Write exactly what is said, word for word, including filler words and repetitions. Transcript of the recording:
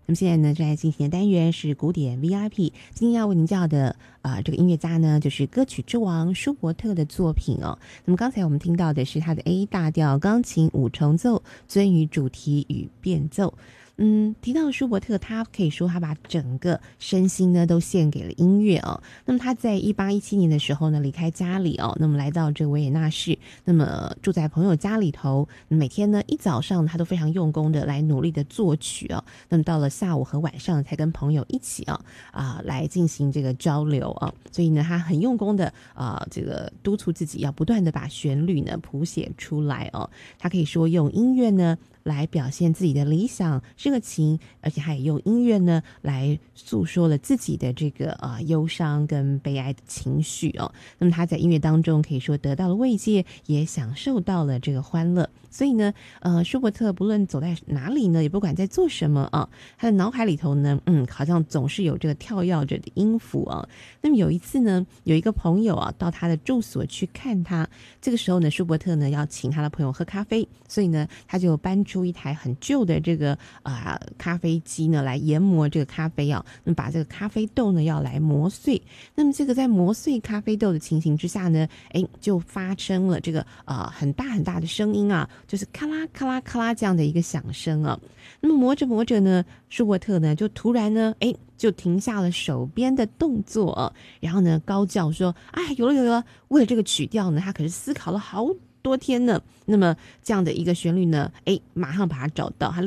那么现在呢，正在进行的单元是古典 V I P。今天要为您介绍的啊、呃，这个音乐家呢，就是歌曲之王舒伯特的作品哦。那么刚才我们听到的是他的 A 大调钢琴五重奏鳟鱼主题与变奏。嗯，提到舒伯特，他可以说他把整个身心呢都献给了音乐哦。那么他在一八一七年的时候呢，离开家里哦，那么来到这个维也纳市，那么住在朋友家里头，每天呢一早上他都非常用功的来努力的作曲哦。那么到了下午和晚上才跟朋友一起啊啊来进行这个交流啊。所以呢，他很用功的啊这个督促自己要不断的把旋律呢谱写出来哦。他可以说用音乐呢来表现自己的理想热情，而且他也用音乐呢来诉说了自己的这个呃忧伤跟悲哀的情绪哦。那么他在音乐当中可以说得到了慰藉，也享受到了这个欢乐。所以呢，呃，舒伯特不论走在哪里呢，也不管在做什么啊，他的脑海里头呢，嗯，好像总是有这个跳跃着的音符啊。那么有一次呢，有一个朋友啊到他的住所去看他，这个时候呢，舒伯特呢要请他的朋友喝咖啡，所以呢，他就搬出一台很旧的这个啊、呃、咖啡机呢来研磨这个咖啡啊，那么把这个咖啡豆呢要来磨碎。那么这个在磨碎咖啡豆的情形之下呢，哎，就发生了这个呃很大很大的声音啊，就是咔啦咔啦咔啦这样的一个响声啊。那么磨着磨着呢，舒伯特呢就突然呢，哎，就停下了手边的动作啊，然后呢高叫说：“哎，有了有了！为了这个曲调呢，他可是思考了好多天呢。那么这样的一个旋律呢，哎，马上把它找到。他